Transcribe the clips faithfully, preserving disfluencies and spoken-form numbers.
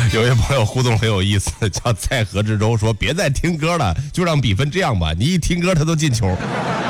有些朋友互动很有意思，叫在河之洲说别再听歌了，就让比分这样吧，你一听歌他都进球。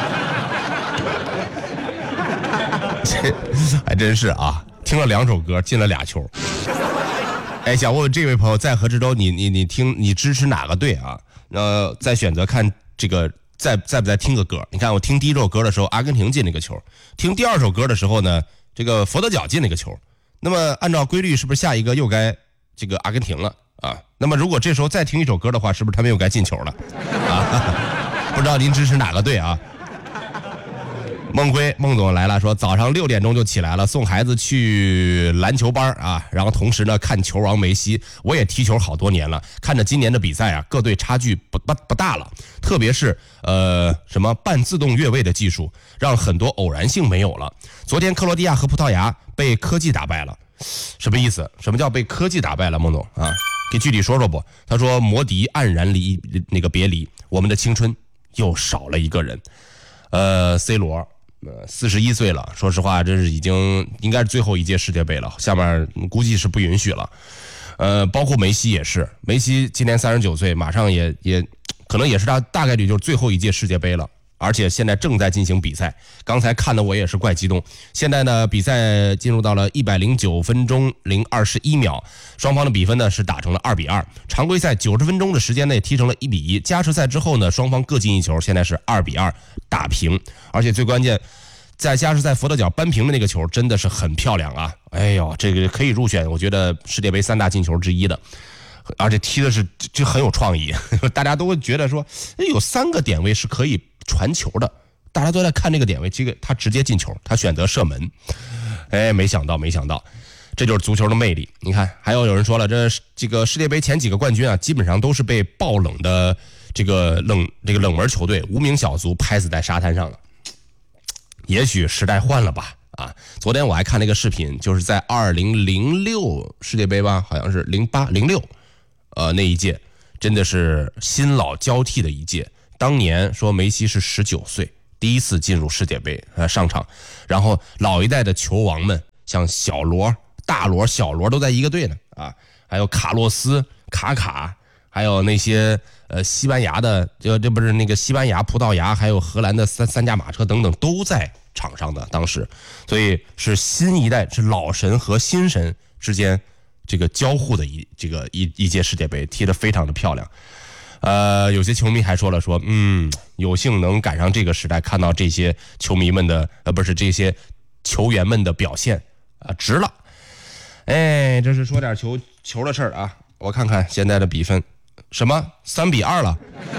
这还真是啊，听了两首歌进了俩球。哎，想问问这位朋友，在河之洲，你你你听你支持哪个队啊？呃，再选择看这个再再不再听个歌？你看我听第一首歌的时候，阿根廷进那个球；听第二首歌的时候呢，这个佛得角进那个球。那么按照规律，是不是下一个又该这个阿根廷了啊？那么如果这时候再听一首歌的话，是不是他们又该进球了啊？不知道您支持哪个队啊？孟辉孟总来了，说早上六点钟就起来了，送孩子去篮球班啊，然后同时呢看球王梅西。我也踢球好多年了，看着今年的比赛啊，各队差距不不不大了，特别是呃什么半自动越位的技术，让很多偶然性没有了。昨天克罗地亚和葡萄牙被科技打败了，什么意思？什么叫被科技打败了？孟总啊，给具体说说不？他说摩迪黯然离那个别离，我们的青春又少了一个人。呃 ，C 罗。呃，四十一岁了，说实话，这是已经应该是最后一届世界杯了，下面估计是不允许了。呃，包括梅西也是，梅西今年三十九岁，马上也也可能也是他大概率就是最后一届世界杯了，而且现在正在进行比赛。刚才看的我也是怪激动。现在呢，比赛进入到了一百零九分钟零二十一秒，双方的比分呢是打成了二比二。常规赛九十分钟的时间内踢成了一比一，加时赛之后呢，双方各进一球，现在是二比二打平。而且最关键，在加时赛佛得角扳平的那个球真的是很漂亮啊！哎呦，这个可以入选，我觉得世界杯三大进球之一的，而且踢的是这很有创意，大家都会觉得说，有三个点位是可以传球的，大家都在看这个点位，这个他直接进球，他选择射门，哎，没想到，没想到。这就是足球的魅力。你看，还有有人说了，这这个世界杯前几个冠军啊，基本上都是被爆冷的这个冷这个冷门球队、无名小卒拍死在沙滩上了。也许时代换了吧，啊！昨天我还看了一个视频，就是在二零零六世界杯吧，好像是零八零六，呃，那一届真的是新老交替的一届。当年说梅西是十九岁，第一次进入世界杯呃上场，然后老一代的球王们，像小罗、大罗、小罗都在一个队呢啊，还有卡洛斯、卡卡，还有那些呃西班牙的，这这不是那个西班牙、葡萄牙，还有荷兰的三三驾马车等等都在场上的当时，所以是新一代，是老神和新神之间这个交互的一这个一一届世界杯，踢得非常的漂亮。呃，有些球迷还说了说，嗯，有幸能赶上这个时代，看到这些球迷们的呃不是这些球员们的表现啊、呃，值了。哎，这是说点球球的事儿啊，我看看现在的比分，什么三比二了？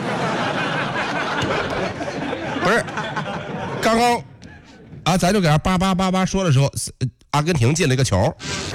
不是，刚刚。啊，咱就给他叭叭叭叭说的时候，阿根廷进了一个球。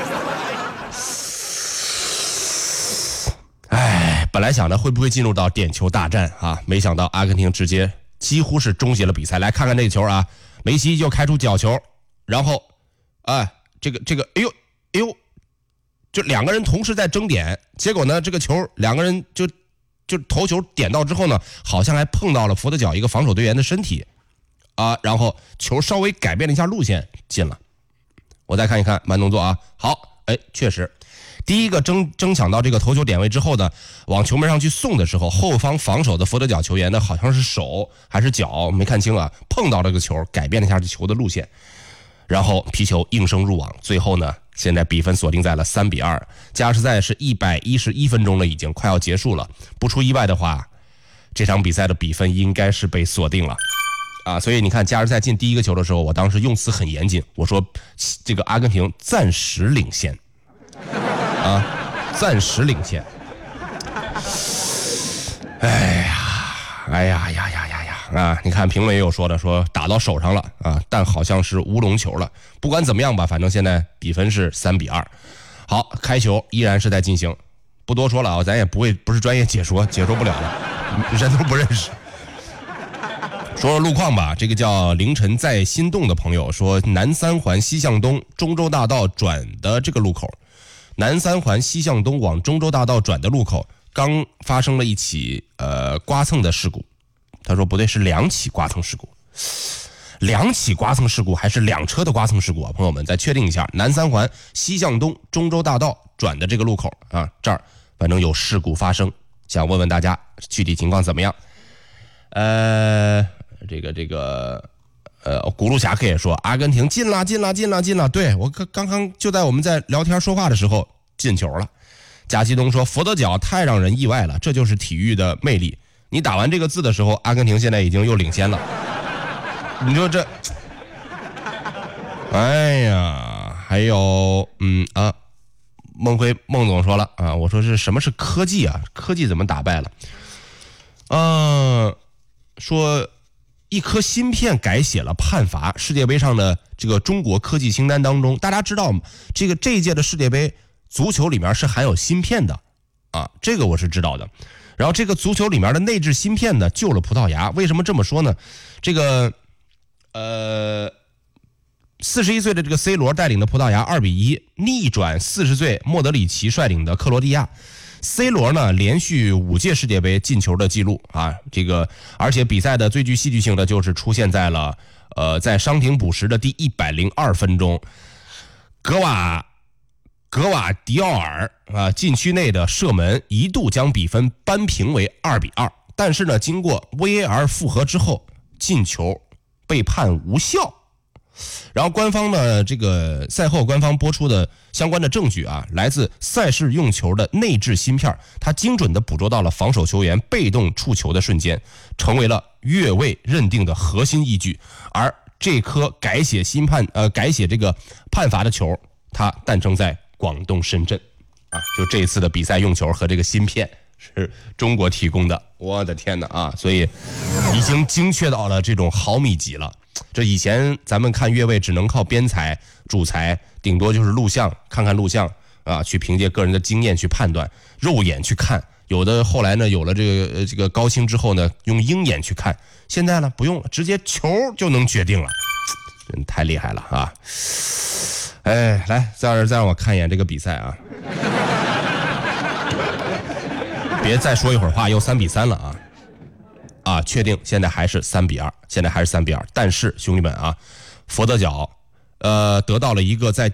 哎，本来想着会不会进入到点球大战啊，没想到阿根廷直接几乎是终结了比赛。来看看这个球啊，梅西就开出角球，然后，哎，这个这个，哎呦哎呦，就两个人同时在争点，结果呢，这个球两个人就就头球点到之后呢，好像还碰到了佛得角一个防守队员的身体。啊，然后球稍微改变了一下路线，进了。我再看一看慢动作啊，好，哎，确实，第一个争争抢到这个头球点位之后呢，往球门上去送的时候，后方防守的佛得角球员呢，好像是手还是脚没看清啊，碰到这个球，改变了一下这球的路线，然后皮球应声入网，最后呢，现在比分锁定在了三比二，加时赛是一百一十一分钟了，已经快要结束了，不出意外的话，这场比赛的比分应该是被锁定了。啊，所以你看加时赛进第一个球的时候，我当时用词很严谨，我说这个阿根廷暂时领先，啊，暂时领先。哎呀，哎呀呀呀呀呀啊！你看评论也有说的，说打到手上了啊，但好像是乌龙球了。不管怎么样吧，反正现在比分是三比二。好，开球依然是在进行，不多说了啊，咱也不会不是专业解说，解说不了了，人都不认识。说说路况吧，这个叫凌晨在心动的朋友说，南三环西向东中州大道转的这个路口，南三环西向东往中州大道转的路口刚发生了一起呃刮蹭的事故。他说不对，是两起刮蹭事故。 两起刮蹭事故还是两车的刮蹭事故啊？朋友们再确定一下，南三环西向东中州大道转的这个路口啊，这儿反正有事故发生，想问问大家具体情况怎么样？呃，这个这个呃，古路侠客也说阿根廷进了进了进了进了，对我刚刚刚就在我们在聊天说话的时候进球了。贾基东说佛得角太让人意外了，这就是体育的魅力。你打完这个字的时候，阿根廷现在已经又领先了。你说这，哎呀，还有嗯啊，孟辉孟总说了啊，我说是什么是科技啊？科技怎么打败了？呃，说一颗芯片改写了判罚。世界杯上的这个中国科技清单当中，大家知道吗？这个这一届的世界杯足球里面是含有芯片的啊，这个我是知道的。然后这个足球里面的内置芯片呢，救了葡萄牙。为什么这么说呢？这个呃，四十一岁的这个 C 罗带领的葡萄牙二比一逆转四十岁莫德里奇率领的克罗地亚。C 罗呢连续五届世界杯进球的记录啊，这个而且比赛的最具戏剧性的就是出现在了呃在伤停补时的第一百零二分钟，格瓦。格瓦迪奥尔啊，禁区内的射门一度将比分扳平为二比二，但是呢，经过 V A R 复核之后，进球被判无效。然后官方呢，这个赛后官方播出的相关的证据啊，来自赛事用球的内置芯片，它精准的捕捉到了防守球员被动触球的瞬间，成为了越位认定的核心依据。而这颗改写新判呃改写这个判罚的球，它诞生在广东深圳啊，就这一次的比赛用球和这个芯片是中国提供的，我的天哪啊！所以已经精确到了这种毫米级了。这以前咱们看越位只能靠边裁、主裁，顶多就是录像，看看录像啊，去凭借个人的经验去判断，肉眼去看。有的后来呢，有了这个呃这个高清之后呢，用鹰眼去看。现在呢不用了，直接球就能决定了，真太厉害了啊！哎，来，再再让我看一眼这个比赛啊！别再说一会儿话，又三比三了啊！啊，确定现在还是三比二，现在还是三比二。但是兄弟们啊，佛得角，呃，得到了一个在